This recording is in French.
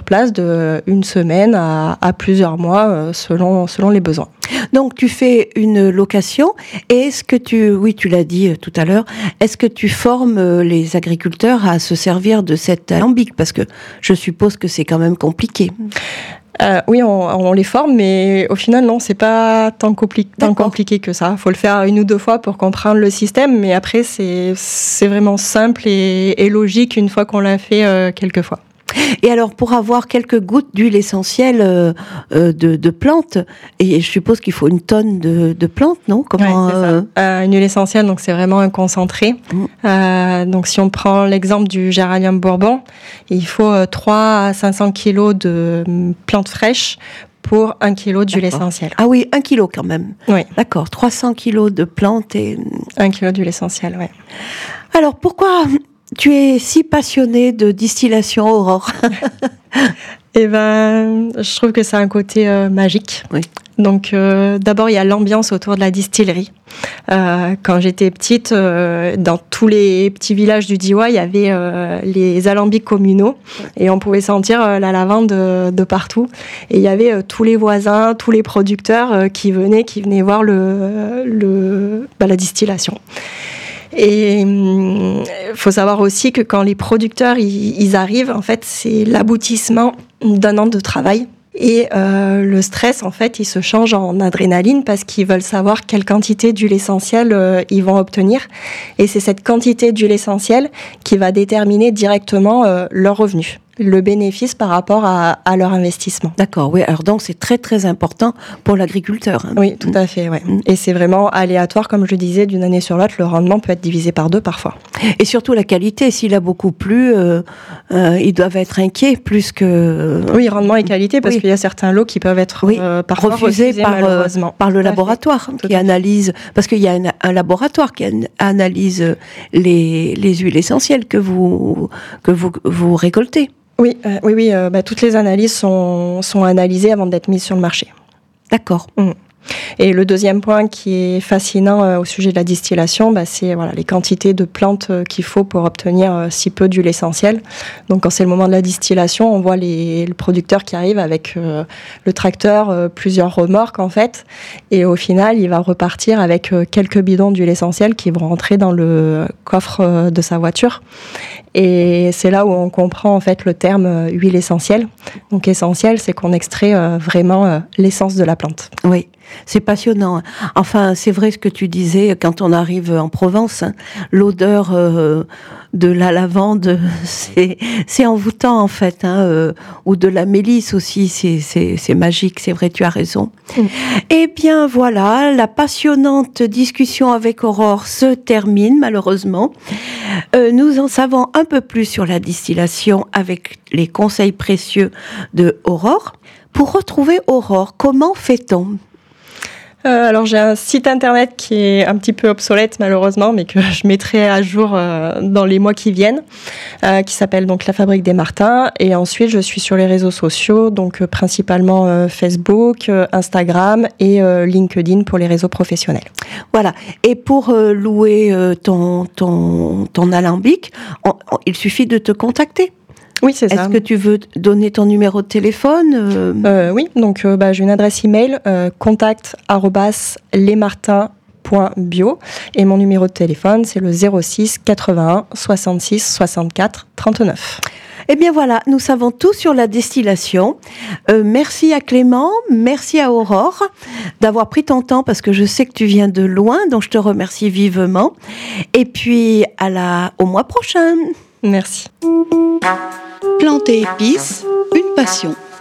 place de une semaine à plusieurs mois selon les besoins. Donc tu fais une location et est-ce que tu l'as dit tout à l'heure, est-ce que tu formes les agriculteurs à se servir de cet alambic, parce que je suppose que c'est quand même compliqué. Oui, on les forme, mais au final, non, c'est pas tant compliqué que ça. Il faut le faire 1 ou 2 fois pour comprendre le système, mais après, c'est vraiment simple et logique une fois qu'on l'a fait quelques fois. Et alors, pour avoir quelques gouttes d'huile essentielle de plantes, et je suppose qu'il faut une tonne de plantes, non ? Comment c'est ça. Une huile essentielle, donc c'est vraiment un concentré. Donc si on prend l'exemple du géranium bourbon, il faut 3 à 500 kilos de plantes fraîches pour 1 kilo d'huile essentielle. Ah oui, 1 kilo quand même. Oui. D'accord, 300 kilos de plantes et... 1 kilo d'huile essentielle, oui. Alors, pourquoi tu es si passionnée de distillation, Aurore? Eh ben, je trouve que c'est un côté magique. Oui. Donc, d'abord, il y a l'ambiance autour de la distillerie. Quand j'étais petite, dans tous les petits villages du Diois, il y avait les alambics communaux et on pouvait sentir la lavande de partout. Et il y avait tous les voisins, tous les producteurs qui venaient voir la distillation. Et il faut savoir aussi que quand les producteurs ils arrivent, en fait, c'est l'aboutissement d'un an de travail. Et le stress, en fait, il se change en adrénaline parce qu'ils veulent savoir quelle quantité d'huile essentielle ils vont obtenir. Et c'est cette quantité d'huile essentielle qui va déterminer directement leur revenu, le bénéfice par rapport à leur investissement. D'accord, oui. Alors donc c'est très très important pour l'agriculteur. Oui, tout à fait, ouais. Et c'est vraiment aléatoire, comme je disais, d'une année sur l'autre, le rendement peut être divisé par 2 parfois. Et surtout la qualité, s'il a beaucoup plu, ils doivent être inquiets plus que... Oui, rendement et qualité, parce qu'il y a certains lots qui peuvent être parfois refusés par le laboratoire qui analyse, parce qu'il y a un laboratoire qui analyse les huiles essentielles que vous récoltez. Oui, toutes les analyses sont analysées avant d'être mises sur le marché. D'accord. Et le deuxième point qui est fascinant au sujet de la distillation, c'est les quantités de plantes qu'il faut pour obtenir si peu d'huile essentielle. Donc quand c'est le moment de la distillation, on voit le producteur qui arrive avec le tracteur, plusieurs remorques en fait, et au final il va repartir avec quelques bidons d'huile essentielle qui vont rentrer dans le coffre de sa voiture. Et c'est là où on comprend en fait le terme huile essentielle. Donc essentielle, c'est qu'on extrait vraiment l'essence de la plante. Oui. C'est passionnant. Enfin, c'est vrai ce que tu disais quand on arrive en Provence, l'odeur de la lavande, c'est envoûtant en fait, ou de la mélisse aussi, c'est magique, c'est vrai, tu as raison. Eh bien voilà, la passionnante discussion avec Aurore se termine malheureusement. Nous en savons un peu plus sur la distillation avec les conseils précieux de Aurore. Pour retrouver Aurore, comment fait-on ? Alors j'ai un site internet qui est un petit peu obsolète malheureusement, mais que je mettrai à jour dans les mois qui viennent, qui s'appelle donc La Fabrique des Martins. Et ensuite je suis sur les réseaux sociaux, donc principalement Facebook, Instagram et LinkedIn pour les réseaux professionnels. Voilà. Et pour louer ton alambic, il suffit de te contacter. Oui, c'est ça. Est-ce que tu veux donner ton numéro de téléphone ? Oui, donc j'ai une adresse email, contact@lesmartins.bio, et mon numéro de téléphone, c'est le 06 81 66 64 39. Eh bien voilà, nous savons tout sur la distillation. Merci à Clément, merci à Aurore d'avoir pris ton temps parce que je sais que tu viens de loin, donc je te remercie vivement. Et puis au mois prochain. Merci. Plantes et épices, une passion.